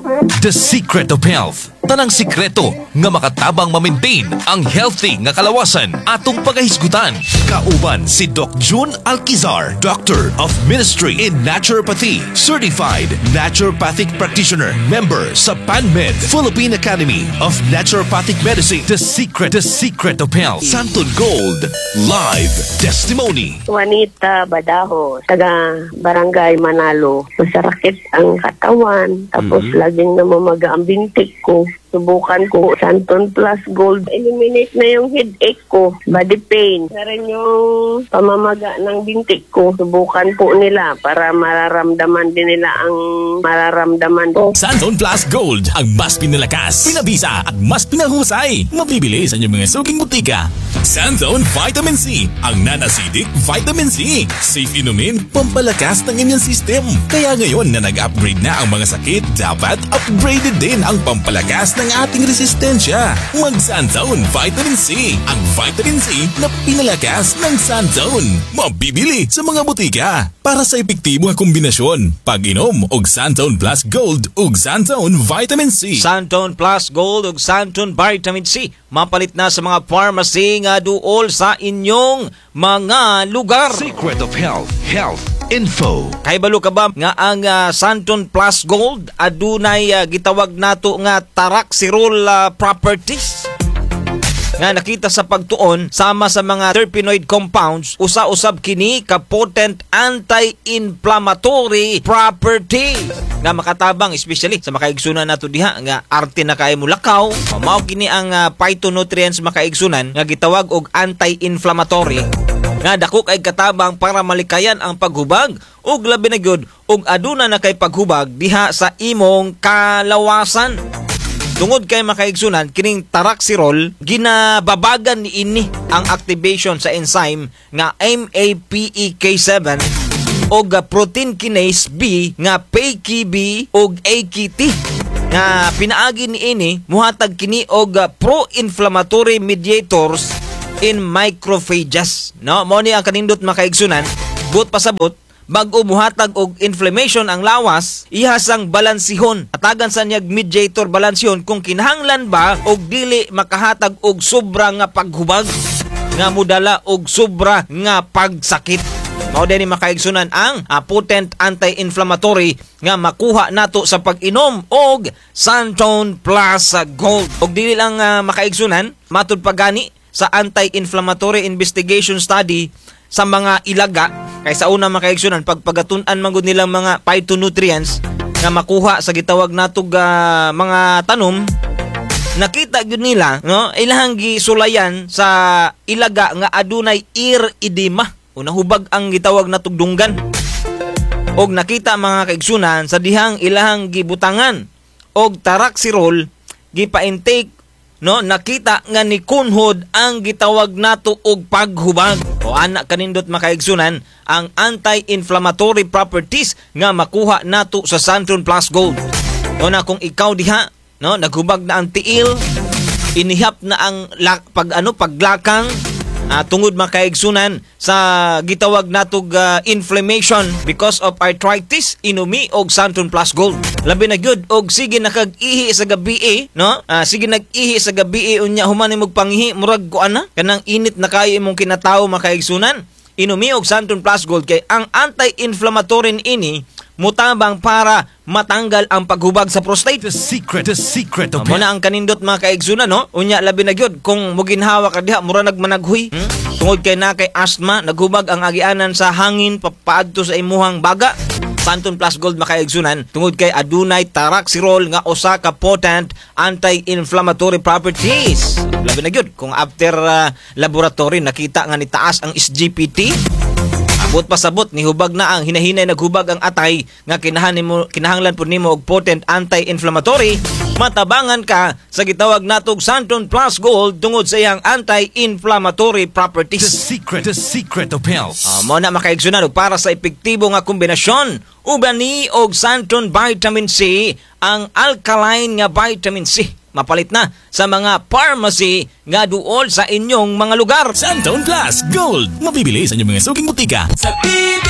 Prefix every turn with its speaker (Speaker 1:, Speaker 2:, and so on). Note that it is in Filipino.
Speaker 1: The secret of health. Tanang sikreto nga makatabang ma-maintain ang healthy nga kalawasan atong pagahisgutan. Kauban si Doc June Alquizar, Doctor of Ministry in Naturopathy, Certified Naturopathic Practitioner, member sa PanMed, Philippine Academy of Naturopathic Medicine. The secret of health. Santon Gold, live testimony.
Speaker 2: Juanita Badaho, taga Barangay Manalo. Masarakit ang katawan, tapos laging namamaga ang bintik ko. Subukan ko Santon Plus Gold. Eliminate na yung headache ko, body pain. Na rin yung pamamaga ng bintik ko. Subukan po nila para mararamdaman din nila ang mararamdaman ko.
Speaker 3: Santon Plus Gold, ang mas pinalakas, pinabisa at mas pinahusay. Mabibili sa inyong mga suking butika. Santon Vitamin C, ang non-acidic vitamin C. Safe inumin, pampalakas ng immune system. Kaya ngayon na nag-upgrade na ang mga sakit, dapat upgraded din ang pampalakas ng ating resistensya. Mag-Santon Vitamin C, ang vitamin C na pinalakas ng Santon. Mabibili sa mga butika para sa epektibong kombinasyon. Pag-inom og Santon Plus Gold ug Santon Vitamin C.
Speaker 4: Santon Plus Gold ug Santon Vitamin C mapalit na sa mga pharmacy nga duol sa inyong mga lugar.
Speaker 1: Secret of health. Health info.
Speaker 4: Kay balo ka ba nga ang Santon Plus Gold adunay gitawag nato nga taraxirol properties nga nakita sa pagtuon sama sa mga terpenoid compounds, usa-usab kini ka potent anti-inflammatory property nga makatabang especially sa makaigsunan nato diha nga arte na kay mulakaw. Mao kini ang phytonutrients makaigsunan nga gitawag og anti-inflammatory nga dako kay katabang para malikayan ang paghubag ug labi na gyud og aduna na kay paghubag diha sa imong kalawasan. Tungod kay makaigsunan, kining taraxirol, ginababagan ni ini ang activation sa enzyme nga MAPEK7 o protein kinase B nga PKB o AKT. Nga pinaagi ni ini, muhatag kini og pro-inflammatory mediators in macrophages. No? Mao ni ang kanindot makaigsunan, but pasabot, bag-o muhatag og inflammation ang lawas, ihasang balansihon. Atagan sa niyag mediator balansihon kung kinahanglan ba og dili makahatag og sobra nga paghubag nga mudala og sobra nga pagsakit. Mao din ni makaigsunan ang potent anti-inflammatory nga makuha nato sa pag-inom og Santon Plus Gold. Og dili lang makaigsunan, matud pagani sa anti-inflammatory investigation study sa mga ilaga kay sa una makaigsunan pagpagatunan man gud nilang mga phytonutrients nga makuha sa gitawag natog mga tanom, nakita gyud nila no ilahang gisulayan sa ilaga nga adunay ear edema o nahubag ang gitawag natog dunggan. Og nakita mga kaigsunan sa dihang ilahang gibutangan og taraxirol gipa-intake, no, nakita nga ni kunhod ang gitawag nato og paghubag. O anak kanindot makaigsunan ang anti-inflammatory properties nga makuha nato sa Santon Plus Gold. O na kung ikaw diha, no, naghubag na ang tiil, inihap na ang paglakang tungod makaigsunan sa gitawag natog inflammation because of arthritis, inumi og Santon Plus Gold. Labi na gyud og sige nakag-ihi sa gabi no? Sige nag-ihi sa gabi unya human imong pangihi murag kuana kanang init na kayo imong kinatawo makaigsunan. Inumi og Santon Plus Gold kay ang anti-inflammatory ini mutabang para matanggal ang paghubag sa prostate.
Speaker 1: The secret of
Speaker 4: mo na ang kanindot mga kaigsunan, no? Unya labi na gyud kung muginhawa ka diha mura nagmanaghuy. Tungod kay na kay asthma, naghubag ang agianan sa hangin paadto sa imuhang baga. Santon Plus Gold makaigsunan tungod kay adunay taraxirol nga usa ka potent anti-inflammatory properties. Labi na gyud kung after laboratory nakita nga nitaas ang SGPT. Abot pasabot ni hubag na ang hinahinay naghubag ang atay nga kinahanglan pud nimo og potent anti-inflammatory, matabangan ka sa gitawag natog Santon Plus Gold tungod sa iyang anti-inflammatory properties.
Speaker 1: The secret of health.
Speaker 4: Mo na makaigsunan og para sa epektibo nga kombinasyon uban ni og Santon Vitamin C ang alkaline nga vitamin C. Mapalit na sa mga pharmacy nga duol sa inyong mga lugar.
Speaker 3: Santon Plus Gold, mabibili sa inyong mga suking butika.